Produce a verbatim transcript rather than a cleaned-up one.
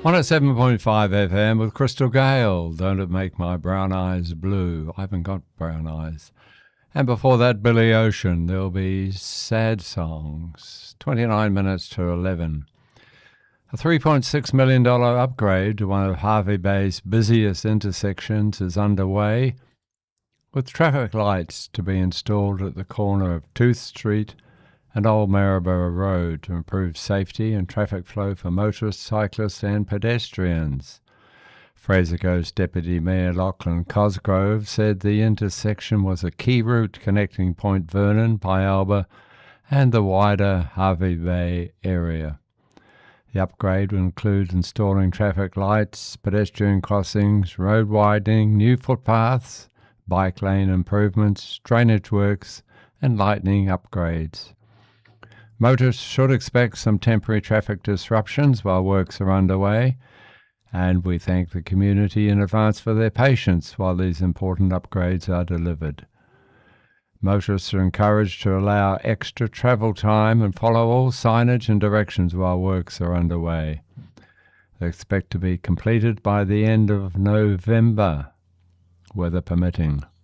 one oh seven point five F M with Crystal Gale. Don't it make my brown eyes blue? I haven't got brown eyes. And before that, Billy Ocean. There'll be sad songs. twenty-nine minutes to eleven. A three point six million dollars upgrade to one of Hervey Bay's busiest intersections is underway, with traffic lights to be installed at the corner of Tooth Street and Old Maryborough Road to improve safety and traffic flow for motorists, cyclists and pedestrians. Fraser Coast Deputy Mayor Lachlan Cosgrove said the intersection was a key route connecting Point Vernon, Pyalba and the wider Hervey Bay area. The upgrade will include installing traffic lights, pedestrian crossings, road widening, new footpaths, bike lane improvements, drainage works and lighting upgrades. Motorists should expect some temporary traffic disruptions while works are underway, and we thank the community in advance for their patience while these important upgrades are delivered. Motorists are encouraged to allow extra travel time and follow all signage and directions while works are underway. They expect to be completed by the end of November, weather permitting.